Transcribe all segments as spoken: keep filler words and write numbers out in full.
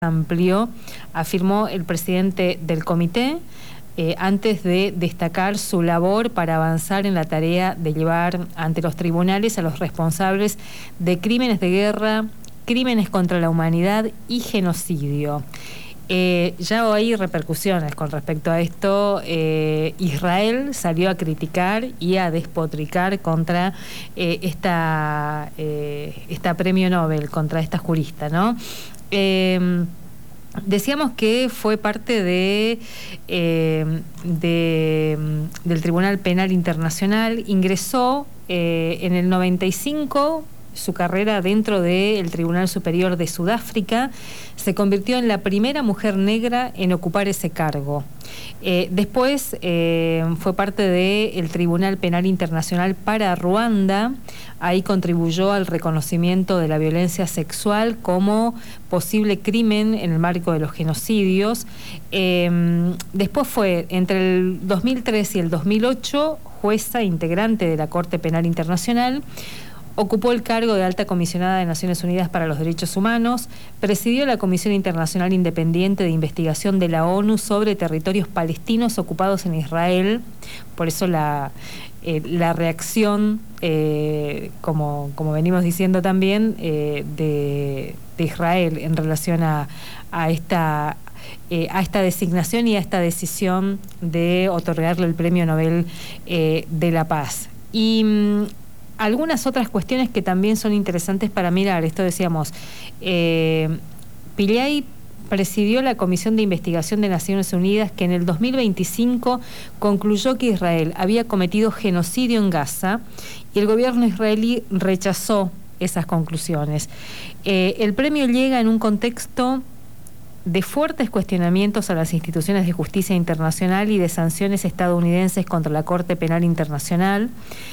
amplio, afirmó el presidente del comité, eh, antes de destacar su labor para avanzar en la tarea de llevar ante los tribunales a los responsables de crímenes de guerra, crímenes contra la humanidad y genocidio. Eh, ya hay repercusiones con respecto a esto. Eh, Israel salió a criticar y a despotricar contra eh, esta, eh, esta premio Nobel, contra esta jurista, ¿no? Eh, decíamos que fue parte de, eh, de, del Tribunal Penal Internacional, ingresó eh, en el noventa y cinco, su carrera dentro del Tribunal Superior de Sudáfrica, se convirtió en la primera mujer negra en ocupar ese cargo. Eh, después eh, fue parte del Tribunal Penal Internacional para Ruanda, ahí contribuyó al reconocimiento de la violencia sexual como posible crimen en el marco de los genocidios. Eh, después fue entre el dos mil tres y el dos mil ocho jueza integrante de la Corte Penal Internacional. Ocupó el cargo de alta comisionada de Naciones Unidas para los Derechos Humanos, presidió la Comisión Internacional Independiente de Investigación de la ONU sobre territorios palestinos ocupados en Israel. Por eso la, eh, la reacción, eh, como, como venimos diciendo también, eh, de, de Israel en relación a, a esta... Eh, a esta designación y a esta decisión de otorgarle el Premio Nobel eh, de la Paz. Y mm, algunas otras cuestiones que también son interesantes para mirar. Esto decíamos, eh, Pillay presidió la Comisión de Investigación de Naciones Unidas que en el dos mil veinticinco concluyó que Israel había cometido genocidio en Gaza y el gobierno israelí rechazó esas conclusiones. Eh, el premio llega en un contexto de fuertes cuestionamientos a las instituciones de justicia internacional y de sanciones estadounidenses contra la Corte Penal Internacional.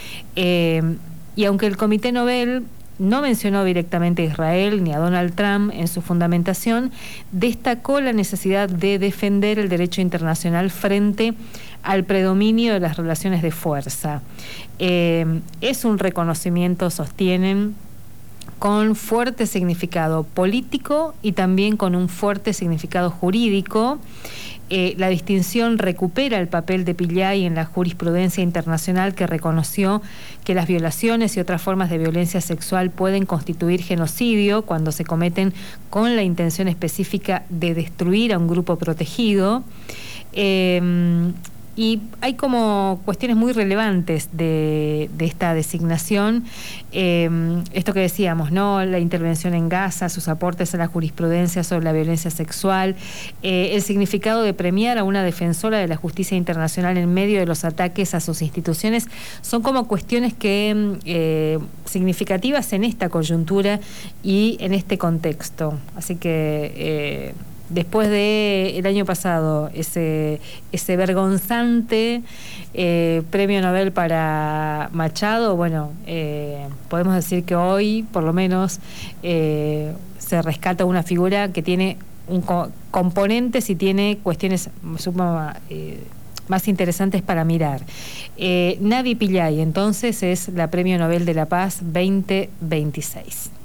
Eh, y aunque el Comité Nobel no mencionó directamente a Israel ni a Donald Trump en su fundamentación, destacó la necesidad de defender el derecho internacional frente al predominio de las relaciones de fuerza. Eh, es un reconocimiento, sostienen, con fuerte significado político y también con un fuerte significado jurídico. Eh, la distinción recupera el papel de Pillay en la jurisprudencia internacional, que reconoció que las violaciones y otras formas de violencia sexual pueden constituir genocidio cuando se cometen con la intención específica de destruir a un grupo protegido. Eh, Y hay como cuestiones muy relevantes de, de esta designación. Eh, esto que decíamos, ¿no? La intervención en Gaza, sus aportes a la jurisprudencia sobre la violencia sexual, eh, el significado de premiar a una defensora de la justicia internacional en medio de los ataques a sus instituciones, son como cuestiones que eh, significativas en esta coyuntura y en este contexto. Así que... Eh, Después de el año pasado, ese, ese vergonzante eh, premio Nobel para Machado, bueno, eh, podemos decir que hoy, por lo menos, eh, se rescata una figura que tiene un co componentes y tiene cuestiones sumo, eh, más interesantes para mirar. Eh, Navi Pillay, entonces, es la Premio Nobel de la Paz veinte veintiséis.